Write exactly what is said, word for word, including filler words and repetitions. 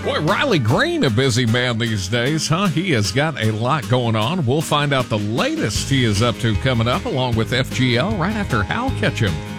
Boy, Riley Green, a busy man these days, huh? He has got a lot going on. We'll find out the latest he is up to coming up along with F G L right after Hal Ketchum.